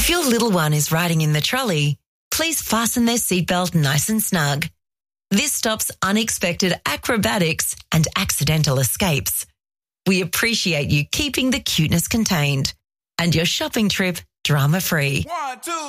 If your little one is riding in the trolley, please fasten their seatbelt nice and snug. This stops unexpected acrobatics and accidental escapes. We appreciate you keeping the cuteness contained and your shopping trip drama-free. 1, 2.